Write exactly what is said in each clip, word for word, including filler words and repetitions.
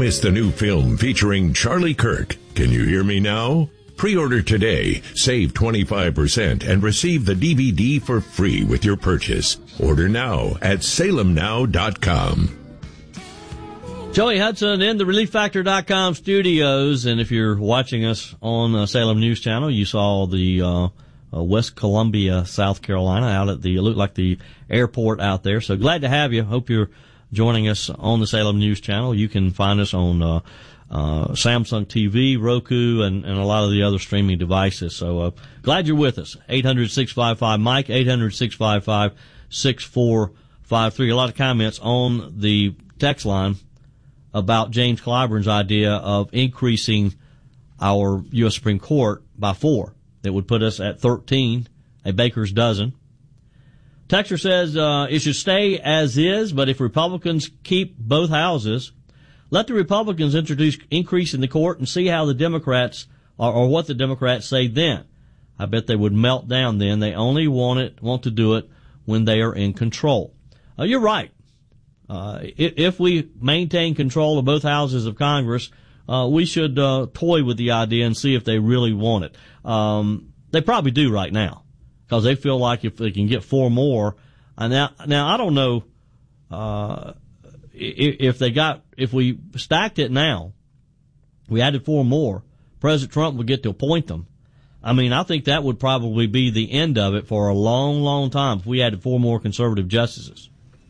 miss the new film featuring Charlie Kirk, Can You Hear Me Now? Pre-order today, save twenty-five percent, and receive the D V D for free with your purchase. Order now at salem now dot com. Joey Hudson in the relief factor dot com studios, and if you're watching us on uh, Salem News Channel, you saw the uh, uh, West Columbia, South Carolina, out at the, it looked like the airport out there. So glad to have you. Hope you're joining us on the Salem News Channel. You can find us on uh, uh, Samsung T V, Roku, and, and a lot of the other streaming devices. So uh, glad you're with us. eight hundred, six five five, Mike, eight hundred, six five five, six four five three. A lot of comments on the text line about James Clyburn's idea of increasing our U S Supreme Court by four. That would put us at thirteen, a baker's dozen. Texter says uh, it should stay as is, but if Republicans keep both houses, let the Republicans introduce increase in the court and see how the Democrats, or, or what the Democrats say then. I bet they would melt down then. They only want it, want to do it when they are in control. Uh, you're right. Uh, if, if we maintain control of both houses of Congress, uh, we should uh, toy with the idea and see if they really want it. Um, they probably do right now, because they feel like if they can get four more, and now, now I don't know, uh, if, if they got, if we stacked it now, we added four more, President Trump would get to appoint them. I mean, I think that would probably be the end of it for a long, long time if we added four more conservative justices.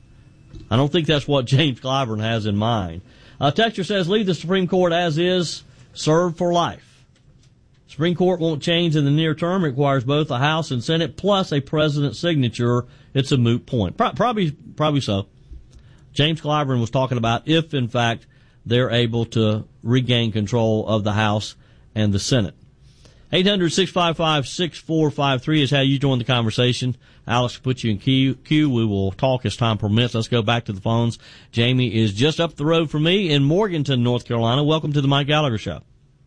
I don't think that's what James Clyburn has in mind. Uh, Texture says, leave the Supreme Court as is, serve for life. Supreme Court won't change in the near term. It requires both the House and Senate plus a president's signature. It's a moot point. Pro- probably, probably so. James Clyburn was talking about if, in fact, they're able to regain control of the House and the Senate. eight hundred, six five five, six four five three is how you join the conversation. Alex will put you in queue. queue. We will talk as time permits. Let's go back to the phones. Jamie is just up the road from me in Morganton, North Carolina. Welcome to the Mike Gallagher Show.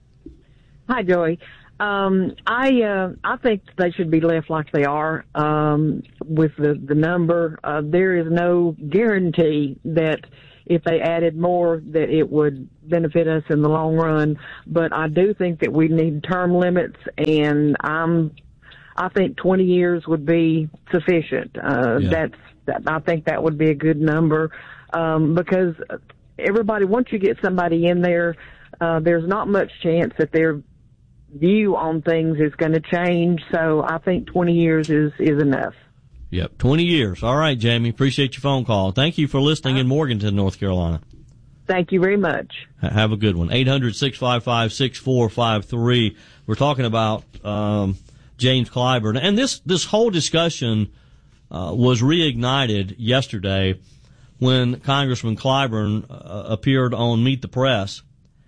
Hi, Joey. Um, I uh, I think they should be left like they are um, with the, the number. Uh, there is no guarantee that if they added more that it would benefit us in the long run. But I do think that we need term limits, and I'm I think twenty years would be sufficient. Uh, yeah. That's that, I think that would be a good number um, because everybody, once you get somebody in there, uh, there's not much chance that their view on things is going to change. So I think twenty years is, is enough. Yep, twenty years. All right, Jamie. Appreciate your phone call. Thank you for listening in Morganton, North Carolina. Thank you very much. Have a good one. eight hundred, six five five, six four five three. We're talking about um, James Clyburn. And this, this whole discussion uh, was reignited yesterday when Congressman Clyburn uh, appeared on Meet the Press,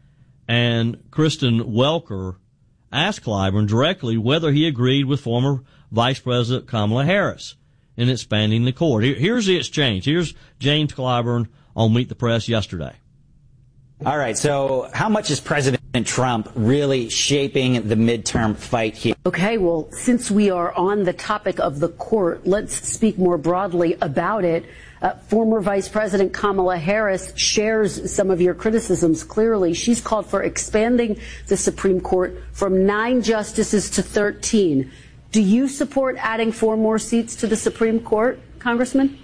and Kristen Welker asked Clyburn directly whether he agreed with former Vice President Kamala Harris in expanding the court. Here, here's the exchange. Here's James Clyburn on Meet the Press yesterday. All right, so how much is President Trump really shaping the midterm fight here? Okay, well, since we are on the topic of the court, let's speak more broadly about it. Uh, former Vice President Kamala Harris shares some of your criticisms clearly. She's called for expanding the Supreme Court from nine justices to thirteen. Do you support adding four more seats to the Supreme Court, Congressman?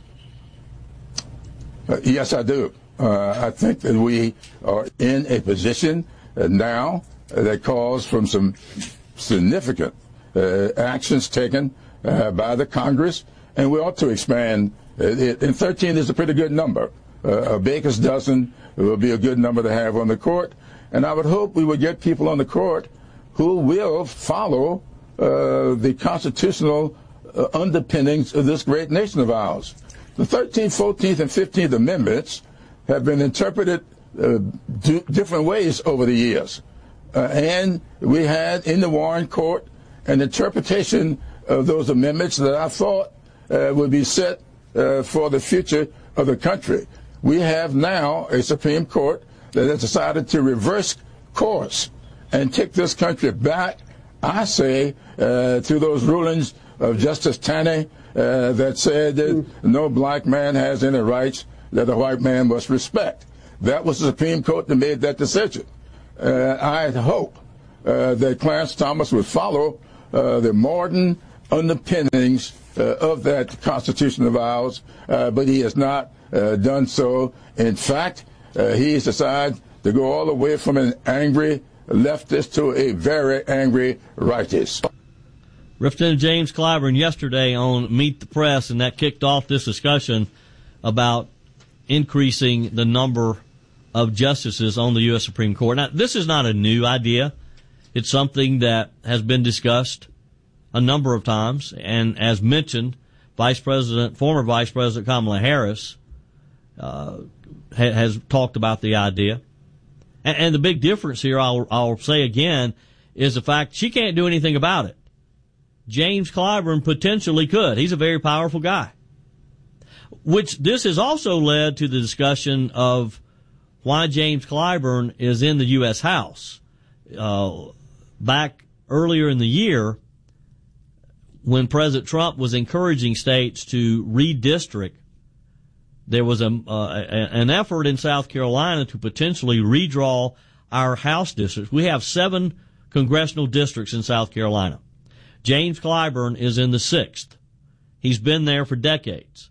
Uh, yes, I do. Uh, I think that we are in a position uh, now uh, that calls from some significant uh, actions taken uh, by the Congress, and we ought to expand. Uh, it, and thirteen is a pretty good number. Uh, a baker's dozen will be a good number to have on the court, and I would hope we would get people on the court who will follow uh, the constitutional uh, underpinnings of this great nation of ours. The thirteenth, fourteenth, and fifteenth Amendments have been interpreted uh, d- different ways over the years. Uh, and we had in the Warren Court an interpretation of those amendments that I thought uh, would be set uh, for the future of the country. We have now a Supreme Court that has decided to reverse course and take this country back, I say, uh, to those rulings of Justice Taney uh, that said that no black man has any rights that a white man must respect. That was the Supreme Court that made that decision. Uh, I hope uh, that Clarence Thomas would follow uh, the modern underpinnings uh, of that Constitution of ours, uh, but he has not uh, done so. In fact, uh, he has decided to go all the way from an angry leftist to a very angry rightist. Representative James Clyburn yesterday on Meet the Press, and that kicked off this discussion about increasing the number of justices on the U S Supreme Court. Now, this is not a new idea. It's something that has been discussed a number of times, and as mentioned, Vice President, former Vice President Kamala Harris uh, ha- has talked about the idea. And, and the big difference here, I'll, I'll say again, is the fact she can't do anything about it. James Clyburn potentially could. He's a very powerful guy. Which this has also led to the discussion of why James Clyburn is in the U S House. Uh, back earlier in the year, when President Trump was encouraging states to redistrict, there was a, uh, an effort in South Carolina to potentially redraw our House districts. We have seven congressional districts in South Carolina. James Clyburn is in the sixth. He's been there for decades.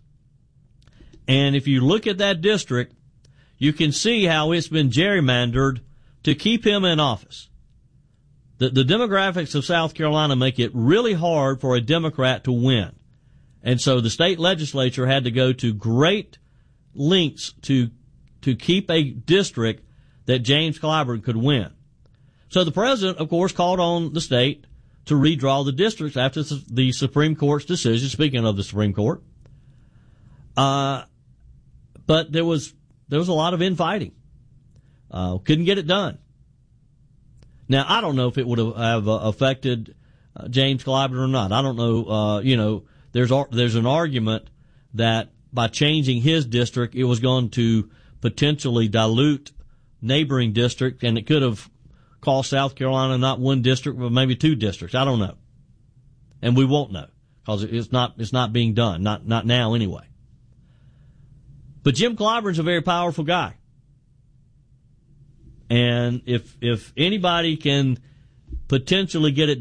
And if you look at that district, you can see how it's been gerrymandered to keep him in office. The, the demographics of South Carolina make it really hard for a Democrat to win. And so the state legislature had to go to great lengths to, to keep a district that James Clyburn could win. So the president, of course, called on the state to redraw the districts after the Supreme Court's decision, speaking of the Supreme Court. Uh, but there was, there was a lot of infighting. Uh, couldn't get it done. Now, I don't know if it would have uh, affected uh, James Clyburn or not. I don't know, uh, you know, there's, there's an argument that by changing his district, it was going to potentially dilute neighboring districts, and it could have cost South Carolina not one district, but maybe two districts. I don't know. And we won't know because it's not, it's not being done. Not, not now anyway. But Jim Clyburn's a very powerful guy. And if, if anybody can potentially get it